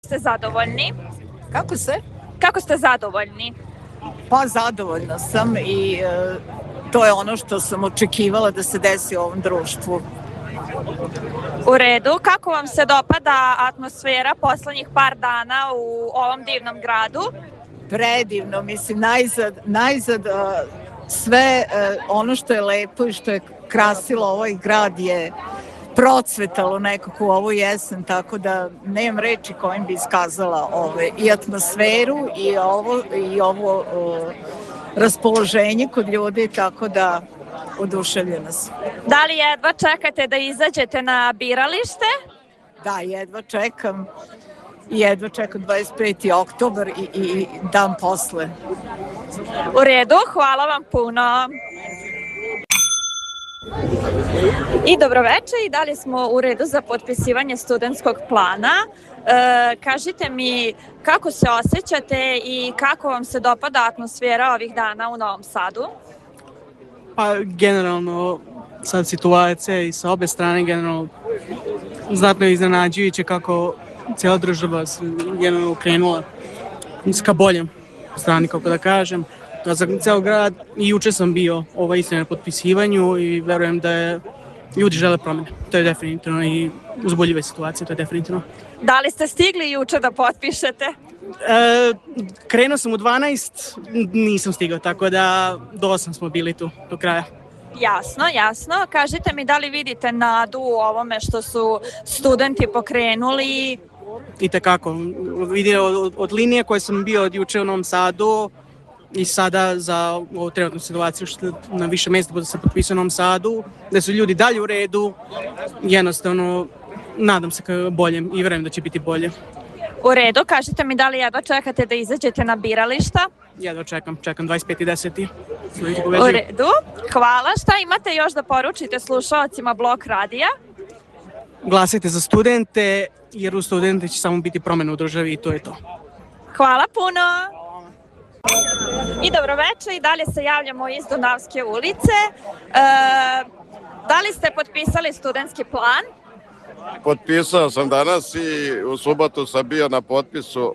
Ste zadovoljni? Kako se? Kako ste zadovoljni? Pa zadovoljna sam i to je ono što sam očekivala da se desi u ovom društvu. U redu. Kako vam se dopada atmosfera poslednjih par dana u ovom divnom gradu? Predivno, mislim, najzad sve ono što je lepo i što je krasilo ovaj grad je procvetalo nekako u ovu jesen, tako da nemam reči kojim bi iskazala i atmosferu i ovo raspoloženje kod ljudi, tako da oduševljena sam. Da li jedva čekate da izađete na biralište? Da, jedva čekam. Jedva čekam 25. oktobar i dan posle. U redu, hvala vam puno. I dobroveče, i dalje smo u redu za potpisivanje studentskog plana. Kažite mi kako se osjećate i kako vam se dopada atmosfera ovih dana u Novom Sadu? Pa generalno sad situacija i sa obe strane generalno znatno je iznenađujuće kako cijela država se generalno krenula ka boljem strani, kako da kažem. Za ceo grad i juče sam bio istina na potpisivanju i verujem da je ljudi žele promene. To je definitivno i uzboljive situacije, to je definitivno. Da li ste stigli juče da potpišete? Krenuo sam u 12, nisam stigao, tako da do 8 smo bili tu do kraja. Jasno. Kažite mi da li vidite nadu u ovome što su studenti pokrenuli? I tekako. Vidio od linije koje sam bio od juče u Novom Sadu i sada za ovu trenutnu situaciju što na više mjesta bude se potpisao u Novom Sadu, da su ljudi dalje u redu, jednostavno nadam se ka boljem i verujem da će biti bolje. U redu, kažite mi da li jedva čekate da izađete na birališta? Jedva čekam 25.10. U redu, hvala. Šta imate još da poručite slušalcima Blok radija? Glasajte za studente, jer u studente će samo biti promjena u državi i to je to. Hvala puno! I dobroveče, i dalje se javljamo iz Dunavske ulice. Da li ste potpisali studentski plan? Potpisao sam danas i u subotu sam bio na potpisu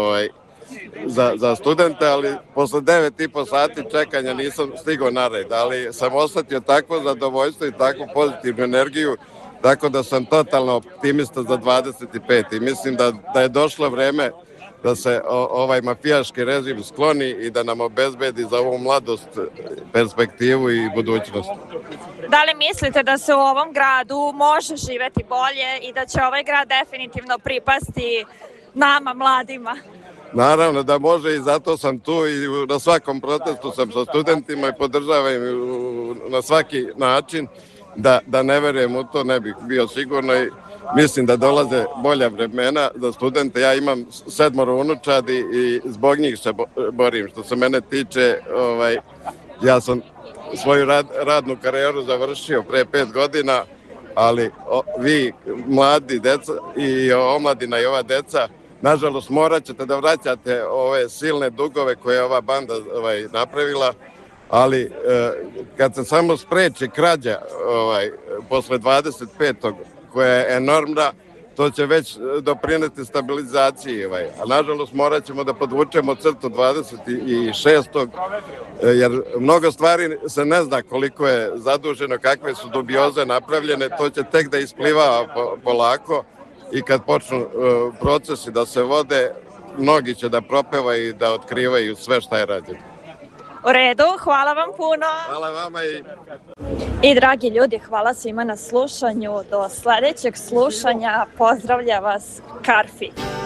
za studente, ali posle 9,5 sati čekanja nisam stigao na red, ali sam osetio takvo zadovoljstvo i takvu pozitivnu energiju, tako da sam totalno optimista za 25. I mislim da je došlo vreme da se ovaj mafijaški režim skloni i da nam obezbedi za ovu mladost perspektivu i budućnost. Da li mislite da se u ovom gradu može živeti bolje i da će ovaj grad definitivno pripasti nama, mladima? Naravno da može i zato sam tu i na svakom protestu sam sa studentima i podržavam na svaki način. Da ne verujem u to ne bih bio sigurno i mislim da dolaze bolja vremena za studente. Ja imam 7 unučadi i zbog njih se borim. Što se mene tiče, ja sam svoju radnu karijeru završio pre 5 godina, ali vi, mladi deca i omladina i ova deca, nažalost morat ćete da vraćate ove silne dugove koje je ova banda napravila, ali kad se samo spreči krađa posle 25. koja je enormna, to će već doprineti stabilizaciji. A nažalost morat ćemo da podvučemo crtu 26. jer mnogo stvari se ne zna koliko je zaduženo, kakve su dubioze napravljene, to će tek da ispliva polako i kad počnu procesi da se vode, mnogi će da propevaju i da otkrivaju sve šta je rađeno. U redu, hvala vam puno. Hvala vama I dragi ljudi, hvala svima na slušanju. Do sledećeg slušanja pozdravlja vas Karfi.